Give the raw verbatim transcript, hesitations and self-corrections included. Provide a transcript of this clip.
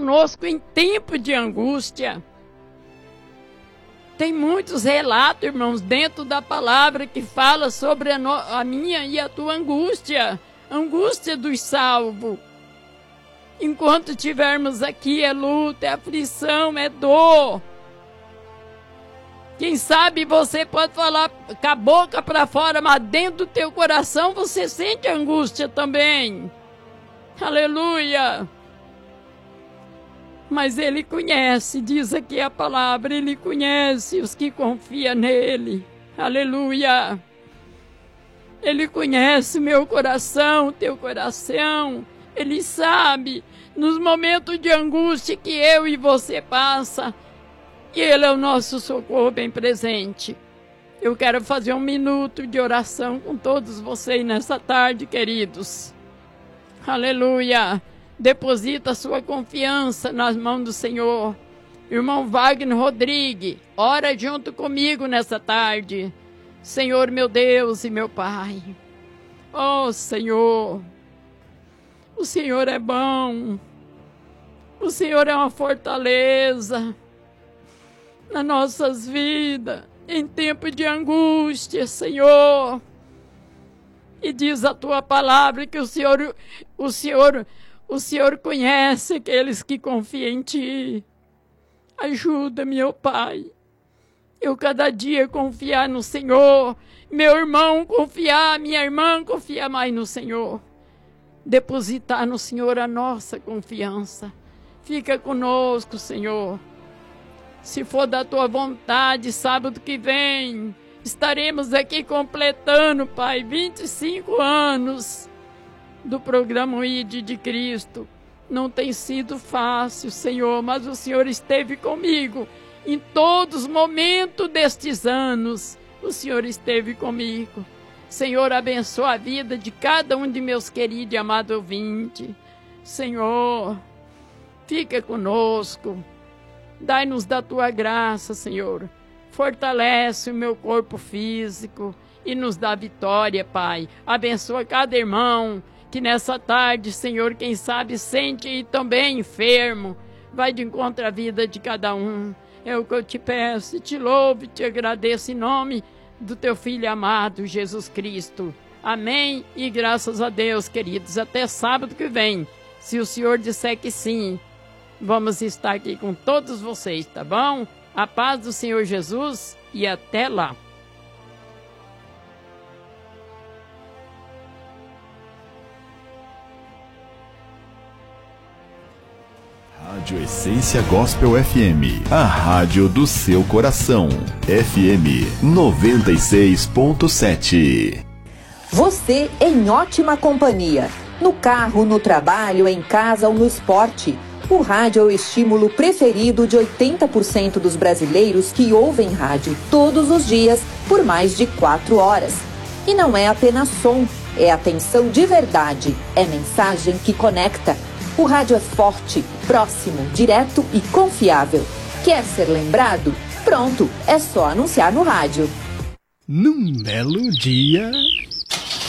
conosco em tempo de angústia. Tem muitos relatos, irmãos, dentro da palavra que fala sobre a, no, a minha e a tua angústia, angústia dos salvos. Enquanto estivermos aqui, é luta, é aflição, é dor. Quem sabe você pode falar com a boca para fora, mas dentro do teu coração você sente angústia também. Aleluia! Mas Ele conhece, diz aqui a palavra, Ele conhece os que confiam nele. Aleluia! Ele conhece meu coração, teu coração. Ele sabe, nos momentos de angústia que eu e você passa, e Ele é o nosso socorro bem presente. Eu quero fazer um minuto de oração com todos vocês nessa tarde, queridos. Aleluia! Deposita sua confiança nas mãos do Senhor. Irmão Wagner Rodrigues, ora junto comigo nessa tarde. Senhor, meu Deus e meu Pai. Oh, Senhor, o Senhor é bom. O Senhor é uma fortaleza nas nossas vidas, em tempo de angústia, Senhor. E diz a tua palavra que o Senhor, o Senhor, o Senhor conhece aqueles que confiam em ti. Ajuda-me, ó Pai. Eu cada dia confiar no Senhor. Meu irmão confiar, minha irmã confiar mais no Senhor. Depositar no Senhor a nossa confiança. Fica conosco, Senhor. Se for da tua vontade, sábado que vem, estaremos aqui completando, Pai, vinte e cinco anos do programa I D de Cristo. Não tem sido fácil, Senhor, mas o Senhor esteve comigo em todos os momentos destes anos. O Senhor esteve comigo. Senhor, abençoa a vida de cada um de meus queridos e amados ouvintes. Senhor, fica conosco. Dai-nos da tua graça, Senhor. Fortalece o meu corpo físico e nos dá vitória, Pai. Abençoa cada irmão que nessa tarde, Senhor, quem sabe sente e também enfermo. Vai de encontro à vida de cada um. É o que eu te peço, te louvo e te agradeço em nome do teu Filho amado, Jesus Cristo. Amém e graças a Deus, queridos. Até sábado que vem, se o Senhor disser que sim. Vamos estar aqui com todos vocês, tá bom? A paz do Senhor Jesus e até lá. Rádio Essência Gospel F M, a rádio do seu coração. F M noventa e seis ponto sete. Você em ótima companhia. No carro, no trabalho, em casa ou no esporte. O rádio é o estímulo preferido de oitenta por cento dos brasileiros que ouvem rádio todos os dias por mais de quatro horas. E não é apenas som, é atenção de verdade, é mensagem que conecta. O rádio é forte, próximo, direto e confiável. Quer ser lembrado? Pronto, é só anunciar no rádio. Num belo dia...